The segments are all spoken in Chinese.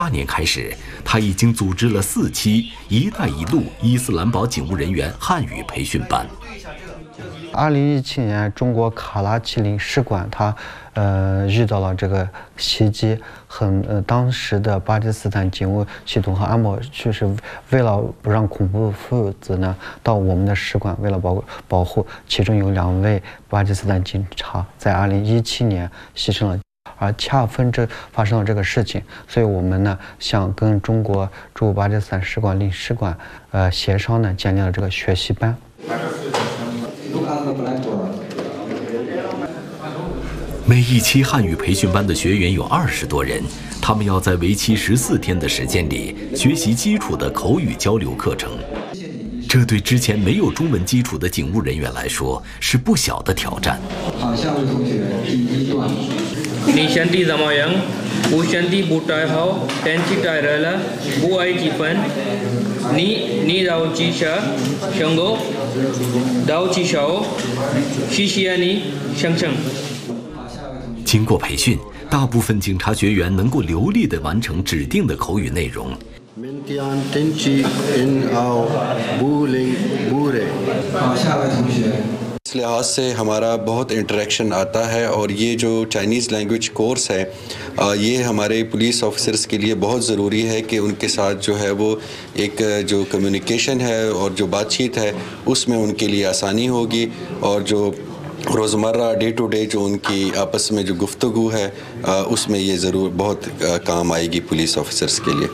8年开始，他已经组织了4期“一带一路”伊斯兰堡警务人员汉语培训班。 2017年，中国卡拉奇领事馆遇到了这个袭击，当时的巴基斯坦警务系统和安保就是为了不让恐怖分子呢到我们的使馆，为了保护，其中有2位巴基斯坦警察在2017年牺牲了。 而恰逢发生了这个事情，所以我们呢想跟中国驻巴基斯坦使馆领事馆协商呢，建立了这个学习班。 每一期汉语培训班的学员有20多人，他们要在为期14天的时间里学习基础的口语交流课程。这对之前没有中文基础的警务人员来说是不小的挑战。 好，下位同学，第1段。 Ni shanti zamayang, bu shanti butai hau, tenchi tai rela, bu ai chi fan, ni dao chi sha, shango, dao chi shao, shi xia ni shang shang。 经过培训，大部分警察学员能够流利地完成指定的口语内容。 好，下位同学。 इस लिहाज से हमारा बहुत इंटरेक्शन आता है और ये जो चाइनीज़ लैंग्वेज कोर्स है ये हमारे पुलिस ऑफिसर्स के लिए बहुत ज़रूरी है कि उनके साथ जो है वो एक जो कम्युनिकेशन है और जो बातचीत है उसमें उनके लिए आसानी होगी और जो रोज़मर्रा डे टू डे जो उनकी आपस में जो गुफ्तगू है उसमें ये ज़रूर बहुत काम आएगी पुलिस ऑफिसर्स के लिए।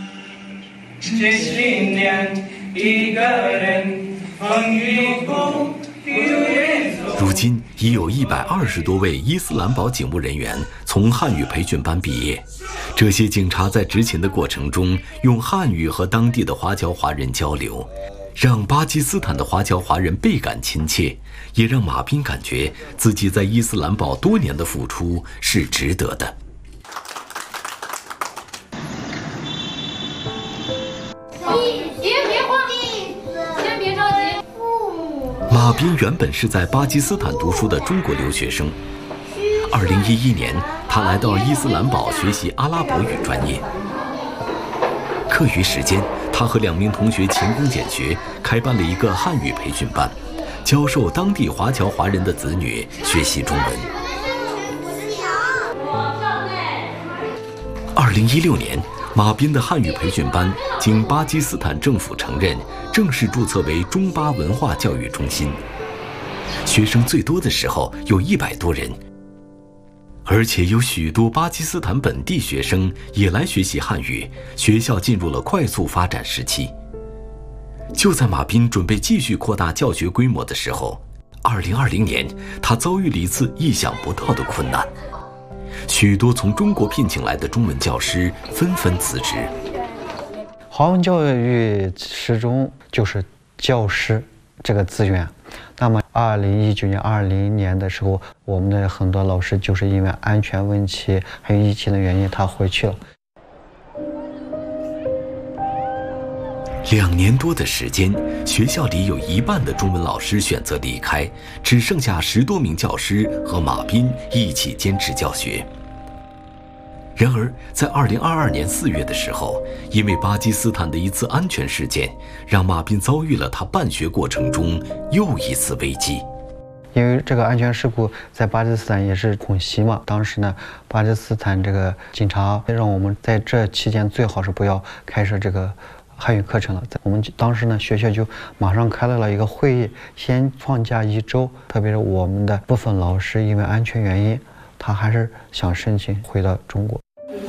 如今已有120多位伊斯兰堡警务人员从汉语培训班毕业。这些警察在执勤的过程中，用汉语和当地的华侨华人交流，让巴基斯坦的华侨华人倍感亲切，也让马斌感觉自己在伊斯兰堡多年的付出是值得的。 马斌原本是在巴基斯坦读书的中国留学生。2011年，他来到伊斯兰堡学习阿拉伯语专业。课余时间，他和2名同学勤工俭学，开办了一个汉语培训班，教授当地华侨华人的子女学习中文。2016年。 马斌的汉语培训班经巴基斯坦政府承认，正式注册为中巴文化教育中心。学生最多的时候有100多人，而且有许多巴基斯坦本地学生也来学习汉语，学校进入了快速发展时期。就在马斌准备继续扩大教学规模的时候，2020年，他遭遇了一次意想不到的困难。 许多从中国聘请来的中文教师纷纷辞职。 华文教育始终就是教师这个资源。那么，2019年、20年的时候，我们的很多老师就是因为安全问题还有疫情的原因，他回去了。 2年多的时间，学校里有1半的中文老师选择离开，只剩下10多名教师和马斌一起坚持教学。然而，在2022年4月的时候，因为巴基斯坦的一次安全事件，让马斌遭遇了他办学过程中又一次危机。 因为这个安全事故在巴基斯坦也是恐袭嘛，当时呢，巴基斯坦这个警察让我们在这期间最好是不要开设这个 汉语课程了，我们当时呢，学校就马上开了一个会议，先放假1周。特别是我们的部分老师，因为安全原因，他还是想申请回到中国。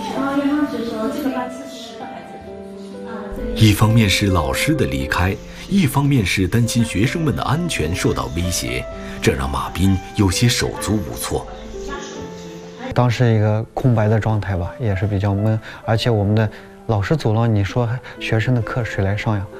一方面是老师的离开，一方面是担心学生们的安全受到威胁，这让马斌有些手足无措。 当时一个空白的状态吧，也是比较闷，而且我们的 老师走了，你说学生的课谁来上呀？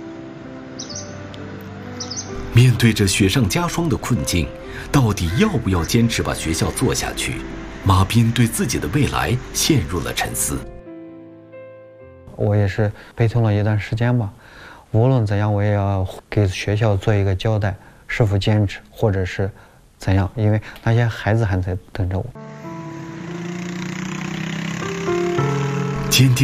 面对着雪上加霜的困境，到底要不要坚持把学校做下去？马斌对自己的未来陷入了沉思。 我也是悲痛了一段时间吧。无论怎样，我也要给学校做一个交代，是否坚持，或者是怎样，因为那些孩子还在等着我。 坚定。